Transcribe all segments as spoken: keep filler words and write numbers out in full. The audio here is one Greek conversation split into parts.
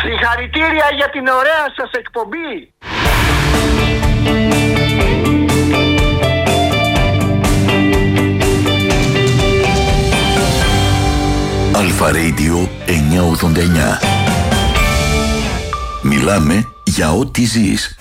Συγχαρητήρια για την ωραία σας εκπομπή. Αλφα Radio εννιακόσια ογδόντα εννιά. Μιλάμε για ό,τι ζεις.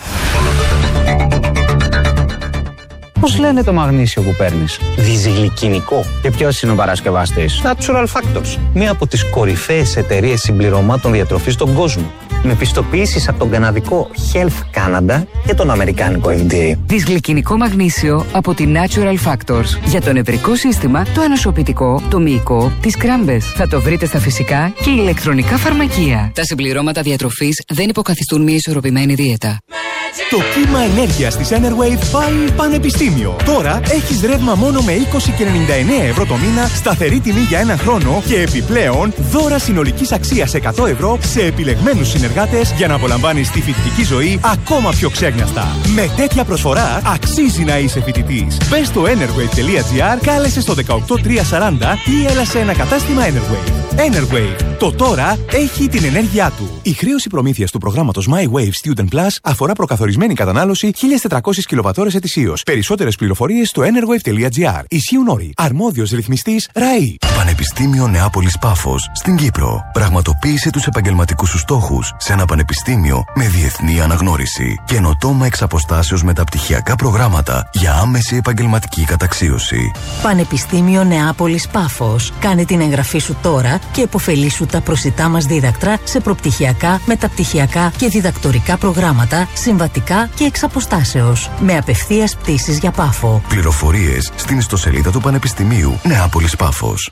Πώς λένε το μαγνήσιο που παίρνεις? Διζυγλικινικό. Και ποιος είναι ο παρασκευαστής? Natural Factors. Μία από τις κορυφαίες εταιρείες συμπληρωμάτων διατροφής στον κόσμο. Με πιστοποιήσεις από τον καναδικό Health Canada και τον αμερικάνικο εφ ντι έι. Δυσγλυκινικό μαγνήσιο από τη Natural Factors. Για το νευρικό σύστημα, το ανοσοποιητικό, το μυϊκό, τις κράμπες. Θα το βρείτε στα φυσικά και ηλεκτρονικά φαρμακεία. Τα συμπληρώματα διατροφής δεν υποκαθιστούν μια ισορροπημένη δίαιτα. Το κύμα ενέργειας της Enerwave πάει πανεπιστήμιο. Τώρα έχεις ρεύμα μόνο με είκοσι και ενενήντα εννέα ευρώ το μήνα, σταθερή τιμή για ένα χρόνο και επιπλέον δώρα συνολικής αξίας εκατό ευρώ σε επιλεγμένους συνεργάτες για να απολαμβάνεις τη φοιτητική ζωή ακόμα πιο ξέγνιαστα. Με τέτοια προσφορά αξίζει να είσαι φοιτητής. Μπες στο enerwave τελεία gr, κάλεσε στο δεκαοκτώ τριακόσια σαράντα ή έλα σε ένα κατάστημα Enerwave. Enerwave. Το τώρα έχει την ενέργειά του. Η χρέωση προμήθειας του προγράμματος My Wave Student Plus αφορά προκαθορισμένη κατανάλωση χίλιες τετρακόσιες κιλοβατώρες ετησίως. Περισσότερες πληροφορίες στο enerwave τελεία gr. Ισχύουν όροι. Αρμόδιος ρυθμιστής ΡΑΗ. Πανεπιστήμιο Νεάπολης Πάφος στην Κύπρο. Πραγματοποίησε τους επαγγελματικούς σου στόχους σε ένα πανεπιστήμιο με διεθνή αναγνώριση. Καινοτόμα εξ αποστάσεως μεταπτυχιακά προγράμματα για άμεση επαγγελματική καταξίωση. Πανεπιστήμιο Νεάπολης Πάφος. Κάνε την εγγραφή σου τώρα και επωφελήσου τα προσιτά μας δίδακτρα σε προπτυχιακά, μεταπτυχιακά και διδακτορικά προγράμματα, συμβατικά και εξ αποστάσεως. Με απευθείας πτήσεις για Πάφο. Πληροφορίες στην ιστοσελίδα του Πανεπιστημίου Νεάπολης Πάφος.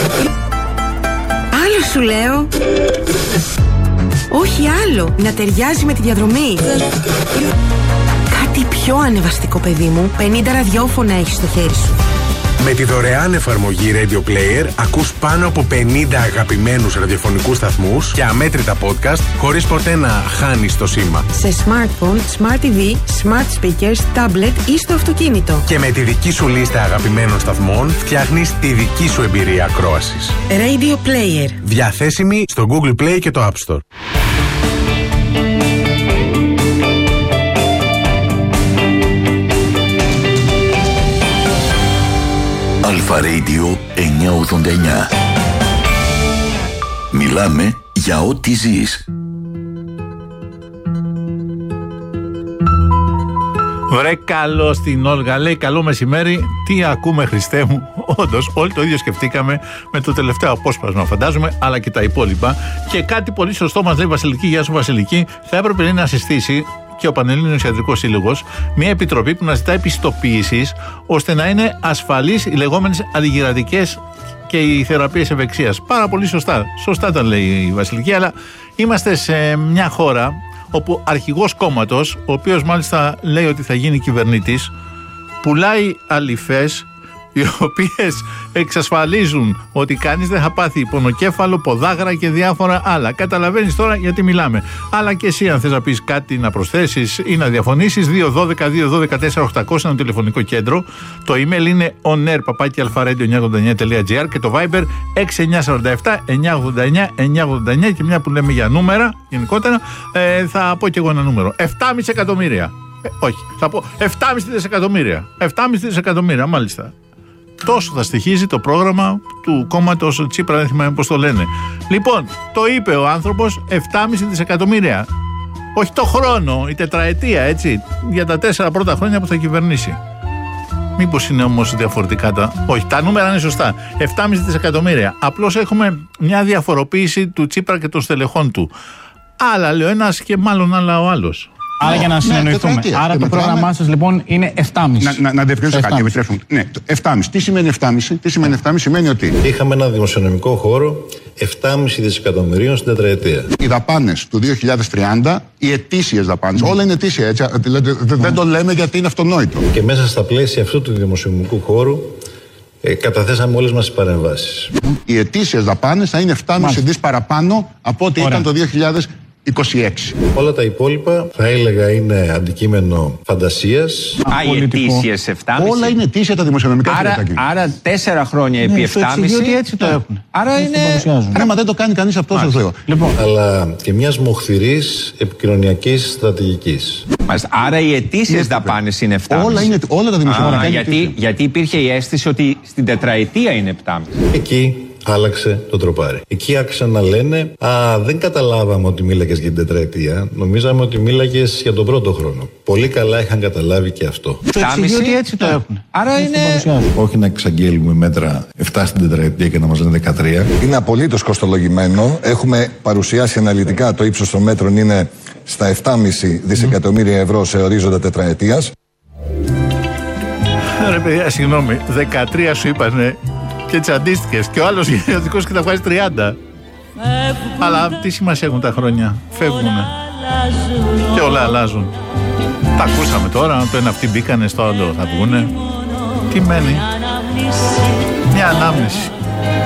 Άλλο σου λέω. Όχι άλλο. Να ταιριάζει με τη διαδρομή. Κάτι πιο ανεβαστικό, παιδί μου. πενήντα ραδιόφωνα έχεις στο χέρι σου. Με τη δωρεάν εφαρμογή Radio Player ακούς πάνω από πενήντα αγαπημένους ραδιοφωνικούς σταθμούς και αμέτρητα podcast χωρίς ποτέ να χάνεις το σήμα. Σε smartphone, smart τι βι, smart speakers, tablet ή στο αυτοκίνητο. Και με τη δική σου λίστα αγαπημένων σταθμών φτιάχνεις τη δική σου εμπειρία ακρόασης. Radio Player. Διαθέσιμη στο Google Play και το App Store. Αλφα Radio εννιακόσια ογδόντα εννιά. Μιλάμε για ό,τι ζεις. Βρε καλό στην Όλγα, λέει καλό μεσημέρι. Τι ακούμε, Χριστέ μου? Όντως, όλοι το ίδιο σκεφτήκαμε με το τελευταίο απόσπασμα, φαντάζομαι, αλλά και τα υπόλοιπα. Και κάτι πολύ σωστό μας λέει η Βασιλική. Γεια σου, Βασιλική. Θα έπρεπε να συστήσει και ο Πανελλήνιος Ιατρικός Σύλλογος μια επιτροπή που να ζητάει πιστοποίησης ώστε να είναι ασφαλείς οι λεγόμενες αντιγυρατικές και οι θεραπείες ευεξίας. Πάρα πολύ σωστά. Σωστά τα λέει η Βασιλική, αλλά είμαστε σε μια χώρα όπου αρχηγός κόμματος, ο οποίος μάλιστα λέει ότι θα γίνει κυβερνήτης, πουλάει αληφές οι οποίες εξασφαλίζουν ότι κανείς δεν θα πάθει πονοκέφαλο, ποδάγρα και διάφορα άλλα. Καταλαβαίνεις τώρα γιατί μιλάμε. Αλλά και εσύ, αν θες να πεις κάτι, να προσθέσεις ή να διαφωνήσεις, δύο ένα δύο δύο ένα δύο τέσσερα οκτακόσια είναι το τηλεφωνικό κέντρο. Το email είναι onair παπάκι αλφαρέντιο εννιακόσια ογδόντα εννιά τελεία gr και το Viber έξι εννιά τέσσερα επτά εννιακόσια ογδόντα εννιά εννιακόσια ογδόντα εννιά. Και μια που λέμε για νούμερα γενικότερα, ε, θα πω και εγώ ένα νούμερο. επτά κόμμα πέντε εκατομμύρια. Ε, όχι, θα πω επτά κόμμα πέντε δισεκατομμύρια. επτά κόμμα πέντε δισεκατομμύρια, μάλιστα. Τόσο θα στοιχίζει το πρόγραμμα του κόμματος Τσίπρα, δεν θυμάμαι πώς το λένε. Λοιπόν, το είπε ο άνθρωπος, επτά κόμμα πέντε δισεκατομμύρια. Όχι το χρόνο, η τετραετία, έτσι, για τα τέσσερα πρώτα χρόνια που θα κυβερνήσει. Μήπως είναι όμως διαφορετικά τα... Όχι, τα νούμερα είναι σωστά. επτά κόμμα πέντε δισεκατομμύρια. Απλώς έχουμε μια διαφοροποίηση του Τσίπρα και των στελεχών του. Άλλα λέει ο ένας και μάλλον άλλα ο άλλος. Άρα για να συνεννοηθούμε. Ναι, Άρα το πρόγραμμά σας λοιπόν είναι επτά κόμμα πέντε. Να, να, να διευκρινίσω κάτι, επιτρέψτε μου. Ναι, επτά κόμμα πέντε. Τι σημαίνει επτά κόμμα πέντε? Τι σημαίνει επτά κόμμα πέντε? Σημαίνει ότι είχαμε ένα δημοσιονομικό χώρο επτά κόμμα πέντε δισεκατομμυρίων στην τετραετία. Οι δαπάνες του δύο χιλιάδες τριάντα, οι ετήσιες δαπάνες, mm. όλα είναι ετήσια, έτσι. Δηλαδή, mm. δεν το λέμε γιατί είναι αυτονόητο. Και μέσα στα πλαίσια αυτού του δημοσιονομικού χώρου ε, καταθέσαμε όλες μας τις παρεμβάσεις. Οι ετήσιες δαπάνες θα είναι επτά κόμμα πέντε δις παραπάνω από ό,τι Ωραία. ήταν το δύο χιλιάδες είκοσι έξι. Όλα τα υπόλοιπα θα έλεγα είναι αντικείμενο φαντασίας. Α, οι ετήσιες επτάμισι. Όλα είναι ετήσια τα δημοσιονομικά. Άρα, άρα τέσσερα χρόνια επί ναι, επτάμισι. Ότι έτσι το έχουν. Άρα είναι. Ναι, μα δεν το κάνει κανείς αυτό, σας λέω. Λοιπόν. Αλλά και μιας μοχθηρής επικοινωνιακής στρατηγικής. Μάλιστα. Άρα οι ετήσιες δαπάνες είναι επτάμισι. Όλα, είναι, όλα τα δημοσιονομικά. Α, γιατί, γιατί υπήρχε η αίσθηση ότι στην τετραετία είναι επτάμισι. Εκεί άλλαξε το τροπάρι. Εκεί άρχισαν να λένε «Α, δεν καταλάβαμε ότι μίλαγες για την τετραετία. Νομίζαμε ότι μίλαγες για τον πρώτο χρόνο». Πολύ καλά είχαν καταλάβει και αυτό. Το εξηγεί ότι έτσι το έχουν. Άρα είναι. Όχι να εξαγγέλουμε μέτρα επτά στην τετραετία και να μας λένε δεκατρία. Είναι απολύτως κοστολογημένο. Έχουμε παρουσιάσει αναλυτικά το ίψος των μέτρων είναι στα επτά κόμμα πέντε δισεκατομμύρια ευρώ σε ορίζοντα τετραετίας. Ρε παιδιά, συγγνώμη, δεκατρία σου είπανε και τσαντίστηκες και ο άλλος γενιωτικός και τα βγάζει τριάντα. Αλλά τι σημασία έχουν τα χρόνια, φεύγουνε και όλα αλλάζουν. Τα ακούσαμε τώρα, το ένα αυτοί μπήκανε, στο άλλο θα βγουνε. Τι μένει? Μια ανάμνηση.